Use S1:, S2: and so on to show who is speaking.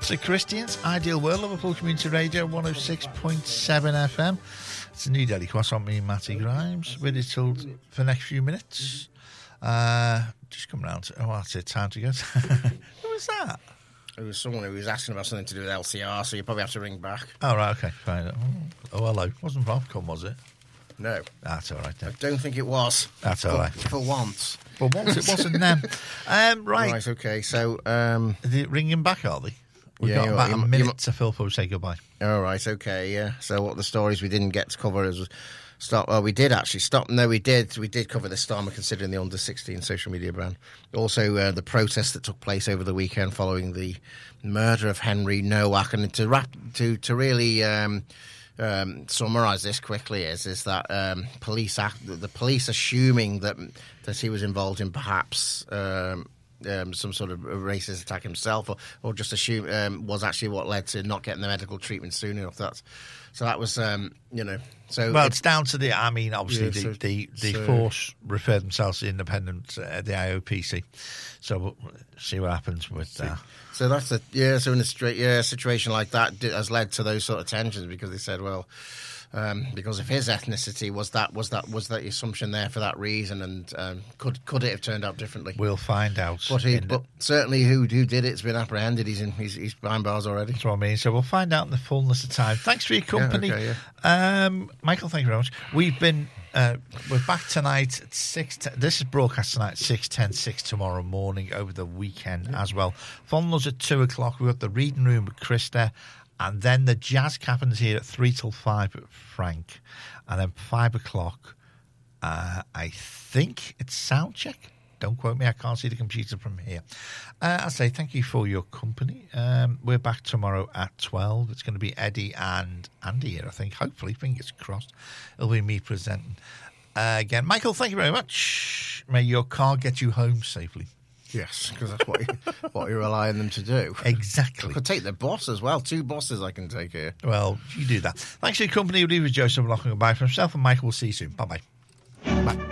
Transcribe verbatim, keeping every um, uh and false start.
S1: Corps of Christians, Ideal World, Liverpool Community Radio, one oh six point seven F M. It's a New Daily Cross on me, Matty Grimes. With it till for the next few minutes. Uh, just come round to, oh, that's it, time to go. Who was that?
S2: It was someone who was asking about something to do with L C R, so you probably have to ring back.
S1: Oh, right, okay, fine. Oh, hello. Wasn't Robcom, was it?
S2: No.
S1: That's all right, then.
S2: I don't think it was.
S1: That's all
S2: for,
S1: right.
S2: For once.
S1: For once, it wasn't them. Um, right.
S2: Right, okay, so... Um,
S1: Are they ringing back, are they? We've
S2: yeah,
S1: got about
S2: you,
S1: a
S2: you,
S1: minute
S2: you,
S1: to fill before we say goodbye.
S2: All right, okay, yeah. So what the stories we didn't get to cover is... Stop. Well, we did actually stop. No, we did. We did cover the Starmer considering the under sixteen social media ban. Also, uh, the protests that took place over the weekend following the murder of Henry Nowak. And to wrap, to to really um, um, summarise this quickly is is that um, police act, the police assuming that that he was involved in perhaps. Um, Um, some sort of racist attack himself, or, or just assume um, was actually what led to not getting the medical treatment soon enough. That's so that was um, you know so
S1: well,
S2: it,
S1: it's down to the. I mean, obviously,
S2: yeah,
S1: the,
S2: so,
S1: the the
S2: so,
S1: force refer themselves to independent, uh, the I O P C. So we'll see what happens with that. Uh,
S2: so that's the yeah. So in a straight yeah situation like that has led to those sort of tensions because they said, well. Um, because of his ethnicity, was that was that was that assumption there for that reason, and um, could could it have turned out differently?
S1: We'll find out.
S2: But, he, but certainly, who who did it has been apprehended. He's in he's, he's behind bars already.
S1: That's what I mean. So we'll find out in the fullness of time. Thanks for your company,
S2: yeah, okay, yeah.
S1: um, Michael. Thank you very much. We've been uh, we're back tonight at six. Ten, this is broadcast tonight at six ten, six tomorrow morning over the weekend yeah. as well. Fondles at two o'clock. We've got the reading room with Krista. And then the jazz happens here at three till five at Frank. And then five o'clock, uh, I think it's sound check. Don't quote me, I can't see the computer from here. Uh, I say thank you for your company. Um, we're back tomorrow at twelve. It's going to be Eddie and Andy here, I think. Hopefully, fingers crossed. It'll be me presenting. Uh, again, Michael, thank you very much. May your car get you home safely.
S2: Yes, because that's what, you, what you're relying on them to do.
S1: Exactly.
S2: I could take the boss as well. Two bosses I can take here.
S1: Well, you do that. Thanks for your company. We'll leave with Joseph Locking. Goodbye from himself and Michael. We'll see you soon. Bye-bye. Bye.